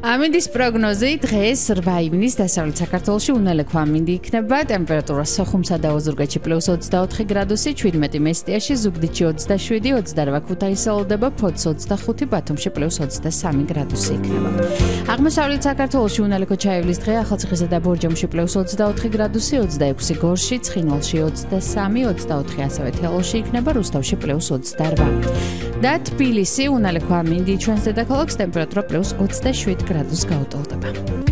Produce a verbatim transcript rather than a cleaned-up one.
ამინდის პროგნოზი დღეს რვა ივნის დასავლეთ საქართველოში უნალექვა ამინდი იქნება. ტემპერატურა სოხუმსა და ოზურგეთში პლუს ოცდაოთხი გრადუსი, ჩვიდმეტი მესტიაში, ზუგდიდში ოცდაშვიდი, ოცდარვა ქუთაისალდება, ფოთს ოცდახუთი, ბათუმში პლუს ოცდასამი გრადუსი იქნება. აღმოსავლეთ საქართველოში უნალექო ჩაივლის დღე ახალციხესა და ბორჯომში პლუს ოცდაოთხი გრადუსი, ოცდაექვსი გორში, ცხინვალში ოცდასამი, ოცდაოთხი ასევე თელავში იქნება, რუსთავში პლუს ოცდარვა. და თბილისი უნალექვა ამინდი ჩვენს დედაქალაქს ტემპერატურა პლუს ოცდაშვიდი გრადუსს გაუტოლდება.